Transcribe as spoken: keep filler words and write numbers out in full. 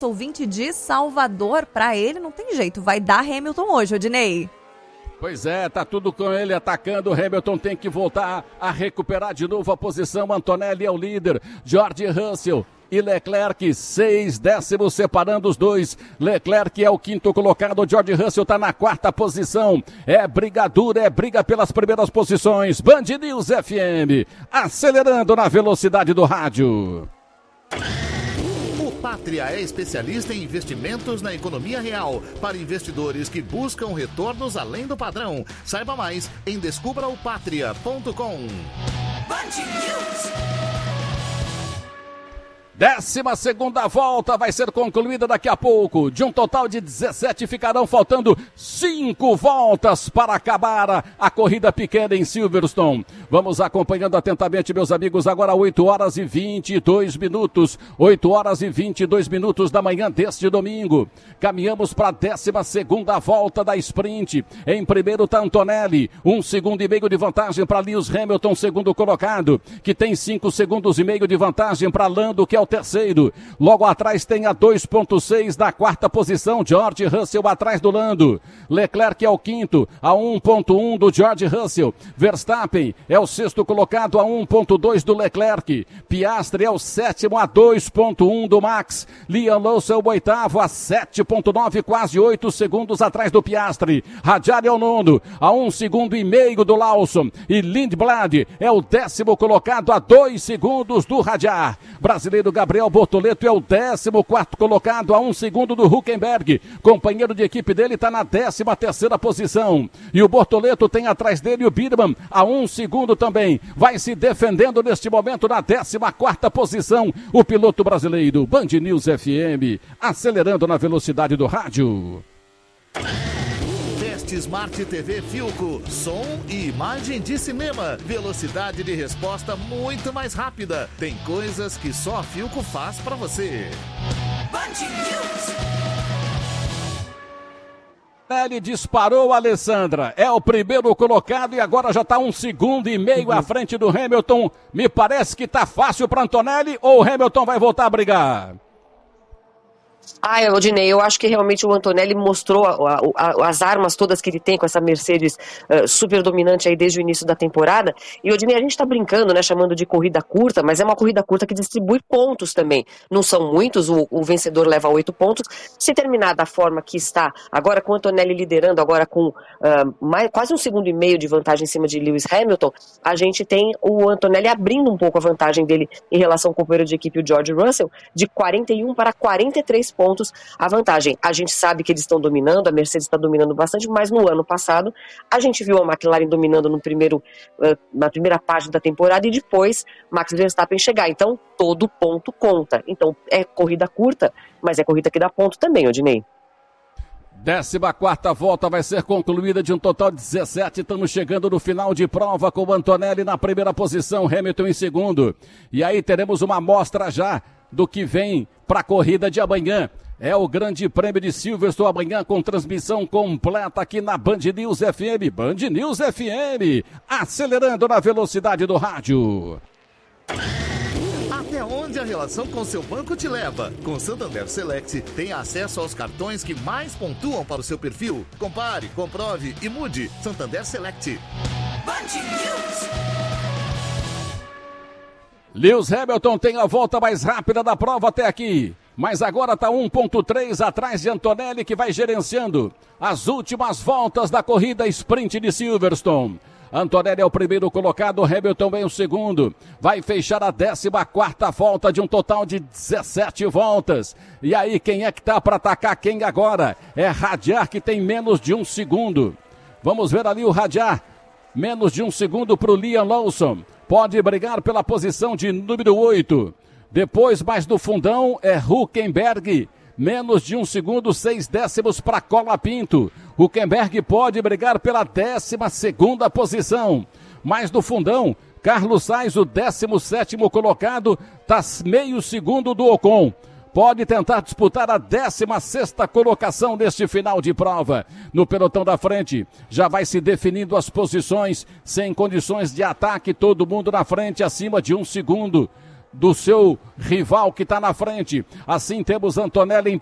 Ouvinte de Salvador, para ele não tem jeito, vai dar Hamilton hoje, Odinei. Pois é, tá tudo com ele atacando, Hamilton tem que voltar a recuperar de novo a posição, Antonelli é o líder, George Russell e Leclerc, seis décimos separando os dois, Leclerc é o quinto colocado, George Russell tá na quarta posição, é briga dura, é briga pelas primeiras posições, Band News F M, acelerando na velocidade do rádio. Pátria é especialista em investimentos na economia real para investidores que buscam retornos além do padrão. Saiba mais em descubra o pátria ponto com. Décima segunda volta vai ser concluída daqui a pouco. De um total de dezessete, ficarão faltando cinco voltas para acabar a, a corrida pequena em Silverstone. Vamos acompanhando atentamente, meus amigos, agora oito horas e vinte e dois minutos. oito horas e vinte e dois minutos da manhã deste domingo. Caminhamos para a décima segunda volta da sprint. Em primeiro está Antonelli, um segundo e meio de vantagem para Lewis Hamilton, segundo colocado, que tem cinco segundos e meio de vantagem para Lando, que é o terceiro. Logo atrás tem a dois ponto seis da quarta posição, George Russell atrás do Lando. Leclerc é o quinto, a um ponto um do George Russell. Verstappen é o sexto colocado, a um ponto dois do Leclerc. Piastri é o sétimo, a dois ponto um do Max. Liam Lawson é o oitavo, a sete ponto nove, quase oito segundos atrás do Piastri. Hadjar é o nono, a um segundo e meio do Lawson. E Lindblad é o décimo colocado, a dois segundos do Hadjar. Brasileiro Gabriel Bortoleto é o décimo quarto colocado, a um segundo do Hülkenberg. Companheiro de equipe dele está na décima terceira posição. E o Bortoleto tem atrás dele o Biderman, a um segundo também. Vai se defendendo neste momento na décima quarta posição. O piloto brasileiro, Band News F M, acelerando na velocidade do rádio. Smart T V Philco, som e imagem de cinema, velocidade de resposta muito mais rápida. Tem coisas que só a Philco faz pra você. Ele disparou, Alessandra, é o primeiro colocado e agora já está um segundo e meio uhum. à frente do Hamilton. Me parece que tá fácil para Antonelli ou o Hamilton vai voltar a brigar? Ah, Odinei, eu acho que realmente o Antonelli mostrou a, a, a, as armas todas que ele tem com essa Mercedes uh, super dominante aí desde o início da temporada. E, Odinei, a gente tá brincando, né, chamando de corrida curta, mas é uma corrida curta que distribui pontos também. Não são muitos, o, o vencedor leva oito pontos. Se terminar da forma que está, agora com o Antonelli liderando, agora com uh, mais, quase um segundo e meio de vantagem em cima de Lewis Hamilton, a gente tem o Antonelli abrindo um pouco a vantagem dele em relação ao companheiro de equipe, o George Russell, de quarenta e um para quarenta e três pontos a vantagem. A gente sabe que eles estão dominando, a Mercedes está dominando bastante, mas no ano passado a gente viu a McLaren dominando no primeiro, na primeira parte da temporada e depois Max Verstappen chegar. Então todo ponto conta. Então é corrida curta, mas é corrida que dá ponto também, Odinei. Décima quarta volta vai ser concluída de um total de dezessete. Estamos chegando no final de prova com o Antonelli na primeira posição, Hamilton em segundo. E aí teremos uma amostra já do que vem para a corrida de amanhã. É o Grande Prêmio de Silverstone amanhã com transmissão completa aqui na Band News F M. Band News F M, acelerando na velocidade do rádio. Até onde a relação com seu banco te leva? Com Santander Select, tem acesso aos cartões que mais pontuam para o seu perfil. Compare, comprove e mude. Santander Select. Band News. Lewis Hamilton tem a volta mais rápida da prova até aqui. Mas agora está um ponto três atrás de Antonelli, que vai gerenciando as últimas voltas da corrida sprint de Silverstone. Antonelli é o primeiro colocado, Hamilton vem o segundo. Vai fechar a décima quarta volta de um total de dezessete voltas. E aí, quem é que tá para atacar quem agora? É Hadjar, que tem menos de um segundo. Vamos ver ali o Hadjar. Menos de um segundo para o Liam Lawson. Pode brigar pela posição de número oito. Depois, mais do fundão, é Hülkenberg. Menos de um segundo, seis décimos para Colapinto. Hülkenberg pode brigar pela décima segunda posição. Mais do fundão, Carlos Sainz, o décimo sétimo colocado, está meio segundo do Ocon. Pode tentar disputar a décima sexta colocação neste final de prova. No pelotão da frente, já vai se definindo as posições, sem condições de ataque, todo mundo na frente, acima de um segundo. do seu rival que está na frente. Assim temos Antonelli em